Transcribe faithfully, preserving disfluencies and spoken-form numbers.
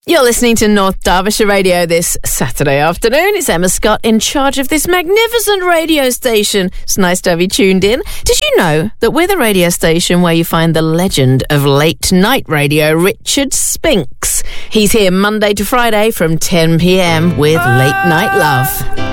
You're listening to North Derbyshire Radio this Saturday afternoon. It's Emma Scott in charge of this magnificent radio station. It's nice to have you tuned in. Did you know that we're the radio station where you find the legend of late night radio, Richard Spinks? He's here Monday to Friday from ten p.m. with Late Night Love.